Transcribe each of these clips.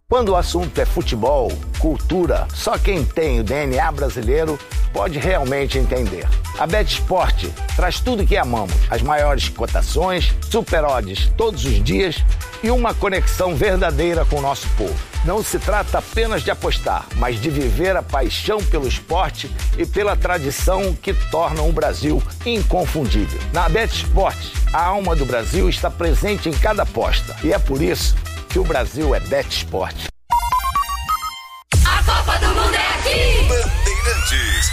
Quando o assunto é futebol, cultura, só quem tem o DNA brasileiro pode realmente entender. A BetSport traz tudo que amamos, as maiores cotações, super odds todos os dias e uma conexão verdadeira com o nosso povo. Não se trata apenas de apostar, mas de viver a paixão pelo esporte e pela tradição que tornam o Brasil inconfundível. Na BetSport, a alma do Brasil está presente em cada aposta e é por isso que o Brasil é BetSport. A Copa do Mundo é aqui! Bandeirantes.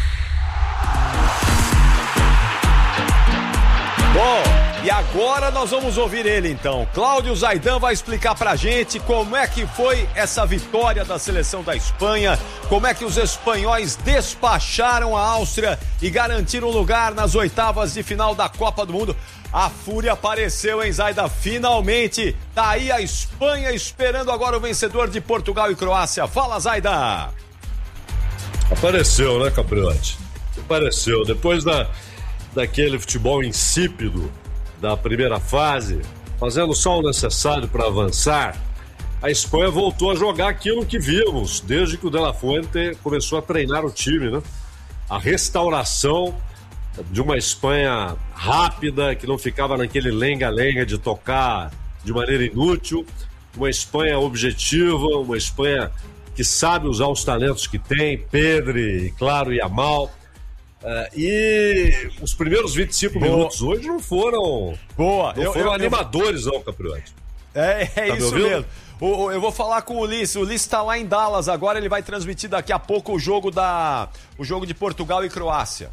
Bom, e agora nós vamos ouvir ele então. Cláudio Zaidan vai explicar pra gente como é que foi essa vitória da seleção da Espanha, como é que os espanhóis despacharam a Áustria e garantiram lugar nas oitavas de final da Copa do Mundo. A fúria apareceu, hein, Zaida? Finalmente, tá aí a Espanha esperando agora o vencedor de Portugal e Croácia. Fala, Zaida! Apareceu, né, Capriotti? Apareceu. Depois daquele futebol insípido da primeira fase, fazendo só o necessário para avançar, a Espanha voltou a jogar aquilo que vimos desde que o De La Fuente começou a treinar o time, né? A restauração de uma Espanha rápida, que não ficava naquele lenga-lenga de tocar de maneira inútil, uma Espanha objetiva, uma Espanha que sabe usar os talentos que tem, Pedri, claro, e Yamal. E os primeiros 25 minutos hoje não foram animadores, não, Capriotti. É isso mesmo. Eu vou falar com o Ulisses. O Ulisses está lá em Dallas agora, ele vai transmitir daqui a pouco o jogo de Portugal e Croácia.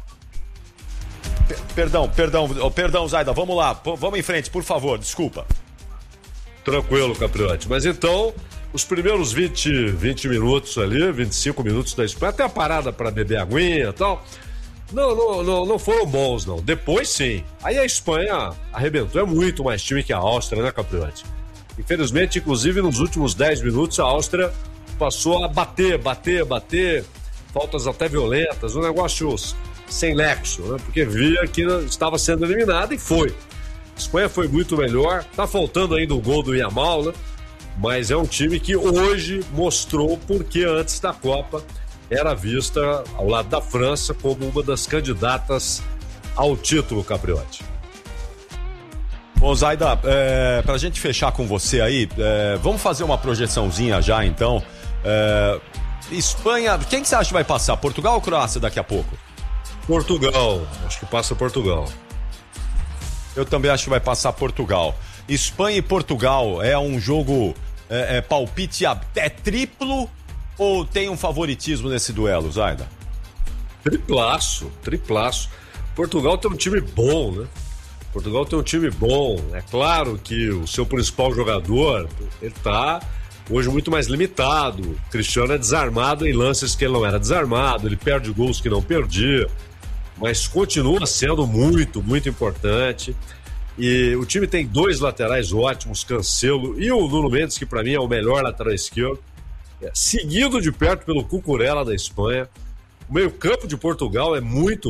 Perdão, Zaida, vamos lá, vamos em frente, por favor, desculpa. Tranquilo, Capriotti. Mas então, os primeiros 20 minutos ali, 25 minutos da Espanha, até a parada para beber aguinha e tal, não foram bons, não. Depois, sim. Aí a Espanha arrebentou, é muito mais time que a Áustria, né, Capriotti? Infelizmente, inclusive, nos últimos 10 minutos, a Áustria passou a bater, faltas até violentas, um negócio sem nexo, né? Porque via que estava sendo eliminada e foi. A Espanha foi muito melhor, tá faltando ainda o gol do Yamal, né? Mas é um time que hoje mostrou porque antes da Copa era vista ao lado da França como uma das candidatas ao título, Capriotti. Bom, Zaida, pra gente fechar com você aí, vamos fazer uma projeçãozinha já então. Espanha, quem que você acha que vai passar? Portugal ou Croácia daqui a pouco? Portugal, acho que passa Portugal. Eu também acho que vai passar Portugal. Espanha e Portugal é um jogo palpite até triplo ou tem um favoritismo nesse duelo, Zaida? Triplaço. Portugal tem um time bom, né? Portugal tem um time bom. É claro que o seu principal jogador, ele tá hoje muito mais limitado. O Cristiano é desarmado em lances que ele não era desarmado, ele perde gols que não perdia, mas continua sendo muito, muito importante. E o time tem 2 laterais ótimos, Cancelo e o Nuno Mendes, que para mim é o melhor lateral esquerdo, seguido de perto pelo Cucurella da Espanha. O meio-campo de Portugal é muito